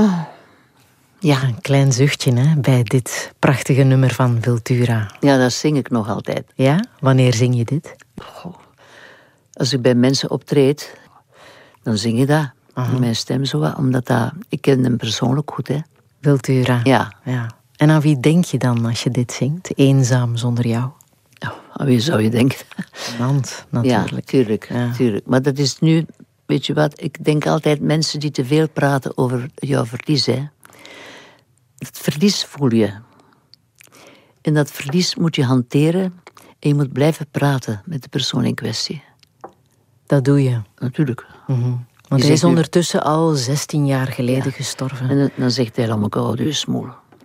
Ja, een klein zuchtje hè, bij dit prachtige nummer van Wiltura. Ja, dat zing ik nog altijd. Ja? Wanneer zing je dit? Als ik bij mensen optreed, dan zing je dat. In mijn stem zo wat, omdat dat... Ik ken hem persoonlijk goed, hè. Wiltura. Ja. En aan wie denk je dan als je dit zingt? Eenzaam zonder jou? Oh, aan wie zou je denken? Nant, natuurlijk. Ja, tuurlijk. Maar dat is nu... Weet je wat? Ik denk altijd mensen die te veel praten over jouw verlies, hè. Het verlies voel je. En dat verlies moet je hanteren en je moet blijven praten met de persoon in kwestie. Dat doe je. Natuurlijk. Want hij is ondertussen al 16 jaar geleden gestorven. En dan zegt hij allemaal, oh, dus smoel.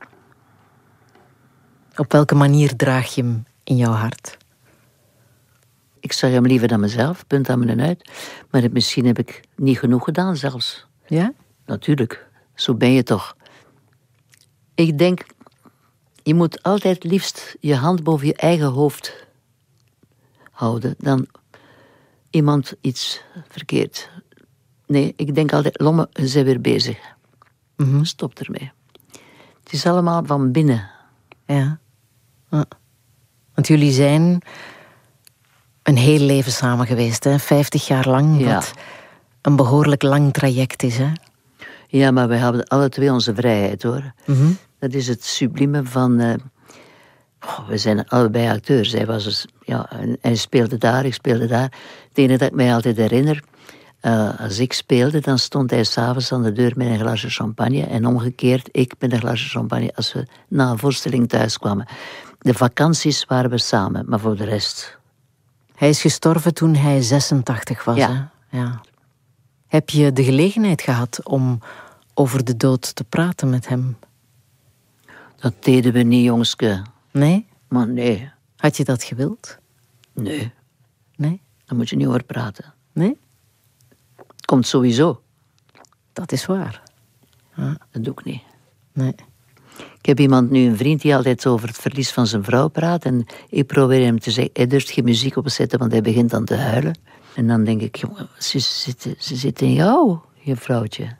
Op welke manier draag je hem in jouw hart? Ik zag hem liever dan mezelf, punt aan mijn uit. Maar misschien heb ik niet genoeg gedaan zelfs. Ja? Natuurlijk, zo ben je toch. Ik denk, je moet altijd liefst je hand boven je eigen hoofd houden dan iemand iets verkeerd. Nee, ik denk altijd, Lomme, ze zijn weer bezig. Stop ermee. Het is allemaal van binnen. Ja. Want jullie zijn een heel leven samen geweest, hè? 50 jaar lang, wat een behoorlijk lang traject is, hè? Ja, maar wij hebben alle twee onze vrijheid, hoor. Dat is het sublieme van... we zijn allebei acteurs. Hij speelde daar, ik speelde daar. Het enige dat ik mij altijd herinner... als ik speelde, dan stond hij s'avonds aan de deur met een glaasje champagne. En omgekeerd, ik met een glaasje champagne als we na een voorstelling thuis kwamen. De vakanties waren we samen, maar voor de rest... Hij is gestorven toen hij 86 was, hè? Ja. Heb je de gelegenheid gehad om over de dood te praten met hem? Dat deden we niet, jongske. Nee? Maar nee. Had je dat gewild? Nee. Nee? Daar moet je niet over praten. Nee? Het komt sowieso. Dat is waar. Ja. Dat doe ik niet. Nee. Ik heb een vriend die altijd over het verlies van zijn vrouw praat. En ik probeer hem te zeggen, hij durft geen muziek opzetten, want hij begint dan te huilen. En dan denk ik, jongen, ze zit in jou, je vrouwtje.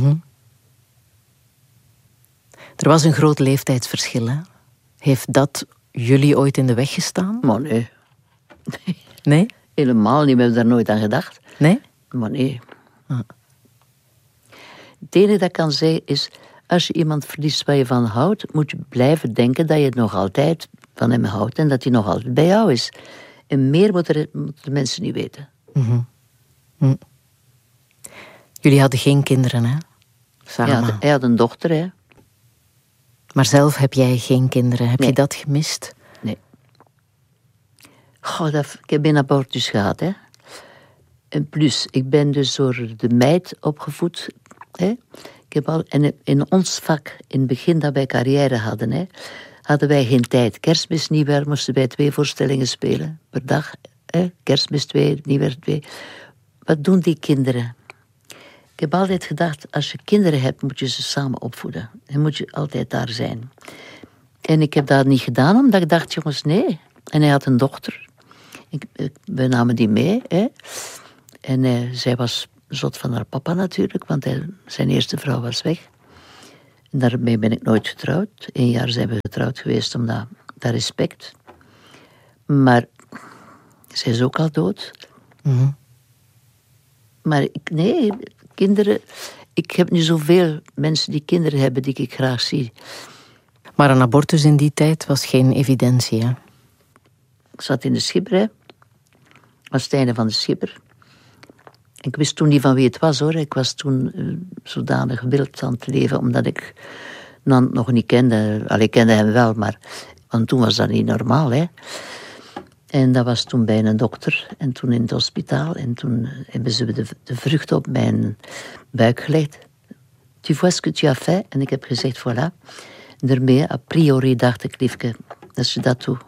Er was een groot leeftijdsverschil, hè? Heeft dat jullie ooit in de weg gestaan? Maar nee. Nee? Helemaal niet, we hebben daar nooit aan gedacht. Nee? Maar nee. Het enige dat ik kan zeggen is... Als je iemand verliest waar je van houdt... moet je blijven denken dat je het nog altijd van hem houdt... en dat hij nog altijd bij jou is. En meer moeten de mensen niet weten. Jullie hadden geen kinderen, hè? Samen. Hij had een dochter, hè. Maar zelf heb jij geen kinderen. Heb je dat gemist? Nee. Goh, ik heb een abortus gehad, hè. En plus, ik ben dus door de meid opgevoed, hè. En in ons vak, in het begin dat wij carrière hadden, hè, hadden wij geen tijd. Kerstmis, nieuwjaar moesten wij 2 voorstellingen spelen per dag. Hè. Kerstmis 2, nieuwjaar 2. Wat doen die kinderen? Ik heb altijd gedacht, als je kinderen hebt, moet je ze samen opvoeden. En moet je altijd daar zijn. En ik heb dat niet gedaan, omdat ik dacht, jongens, nee. En hij had een dochter. We namen die mee, hè. En zij was zot van haar papa natuurlijk, want zijn eerste vrouw was weg. En daarmee ben ik nooit getrouwd. 1 jaar zijn we getrouwd geweest, omdat dat respect. Maar zij is ook al dood. Maar kinderen... Ik heb nu zoveel mensen die kinderen hebben die ik graag zie. Maar een abortus in die tijd was geen evidentie, hè? Ik zat in de Schipper, hè. Was het einde van de Schipper. Ik wist toen niet van wie het was, hoor. Ik was toen zodanig wild aan het leven, omdat ik Nant nog niet kende. Ik kende hem wel, maar... Want toen was dat niet normaal, hè. En dat was toen bij een dokter. En toen in het hospitaal. En toen hebben ze de vrucht op mijn buik gelegd. Tu vois ce que tu as fait? En ik heb gezegd, voilà. En daarmee, a priori, dacht ik, liefke, als je dat doet...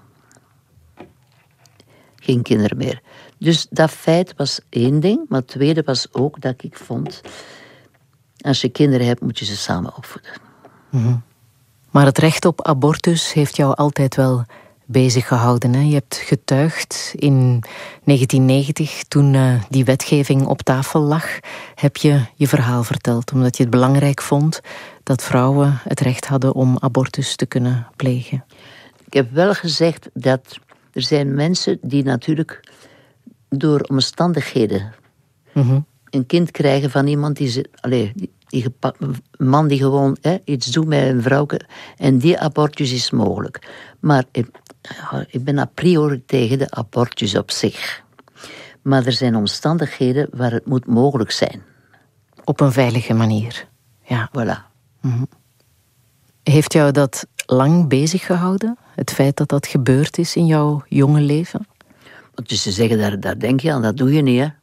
Geen kinderen meer. Dus dat feit was 1 ding. Maar het tweede was ook dat ik vond... Als je kinderen hebt, moet je ze samen opvoeden. Maar het recht op abortus heeft jou altijd wel bezig gehouden. Hè? Je hebt getuigd in 1990, toen die wetgeving op tafel lag, heb je je verhaal verteld, omdat je het belangrijk vond dat vrouwen het recht hadden om abortus te kunnen plegen. Ik heb wel gezegd dat er zijn mensen die natuurlijk door omstandigheden een kind krijgen van iemand een man die gewoon iets doet met een vrouw en die abortus is mogelijk. Maar ik ben a priori tegen de abortus op zich. Maar er zijn omstandigheden waar het moet mogelijk zijn. Op een veilige manier. Ja. Voilà. Heeft jou dat lang bezig gehouden? Het feit dat dat gebeurd is in jouw jonge leven? Dus ze zeggen, daar denk je aan, dat doe je niet, hè.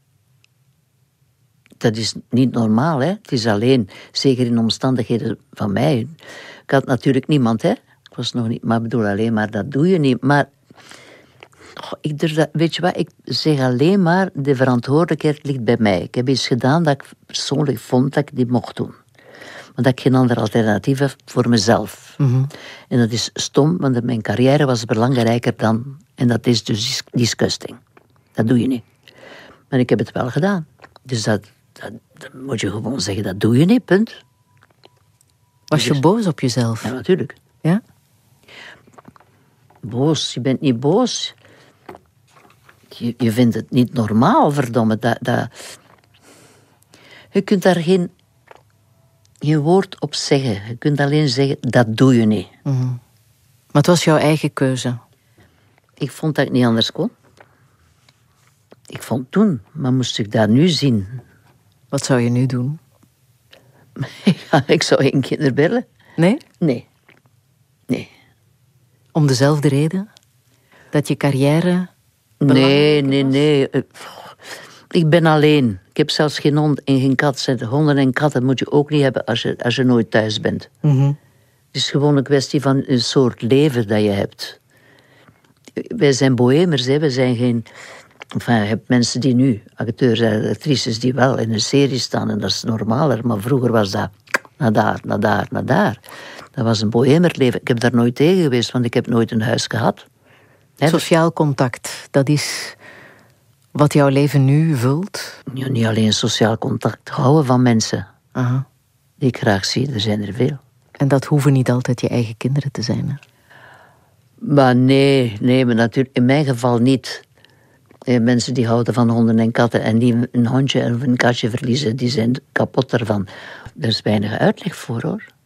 Dat is niet normaal, hè. Het is alleen, zeker in omstandigheden van mij. Ik had natuurlijk niemand, hè. Ik was nog niet, maar bedoel alleen maar, dat doe je niet. Maar, weet je wat, ik zeg alleen maar, de verantwoordelijkheid ligt bij mij. Ik heb iets gedaan dat ik persoonlijk vond dat ik niet mocht doen. Maar dat ik geen ander alternatief heb voor mezelf. En dat is stom, want mijn carrière was belangrijker dan... En dat is dus disgusting. Dat doe je niet. Maar ik heb het wel gedaan. Dus dat moet je gewoon zeggen, dat doe je niet, punt. Was je boos op jezelf? Ja, natuurlijk. Ja? Boos, je bent niet boos. Je vindt het niet normaal, verdomme. Je kunt daar geen woord op zeggen. Je kunt alleen zeggen, dat doe je niet. Maar het was jouw eigen keuze. Ik vond dat ik niet anders kon. Ik vond toen, maar moest ik dat nu zien? Wat zou je nu doen? Ja, ik zou geen kinder willen. Nee? Nee. Om dezelfde reden? Dat je carrière... Nee. Ik ben alleen. Ik heb zelfs geen hond en geen kat. Honden en katten moet je ook niet hebben als je nooit thuis bent. Het is gewoon een kwestie van een soort leven dat je hebt. Wij zijn bohemers, hè. We zijn geen... Enfin, je hebt mensen die nu, acteurs en actrices, die wel in een serie staan en dat is normaler. Maar vroeger was dat naar daar. Dat was een bohemerleven. Ik heb daar nooit tegen geweest, want ik heb nooit een huis gehad. Sociaal contact, dat is wat jouw leven nu vult? Ja, niet alleen sociaal contact, houden van mensen. Die ik graag zie, er zijn er veel. En dat hoeven niet altijd je eigen kinderen te zijn, hè? Maar nee, maar natuurlijk, in mijn geval niet. Mensen die houden van honden en katten en die een hondje of een katje verliezen, die zijn kapot ervan. Er is weinig uitleg voor, hoor.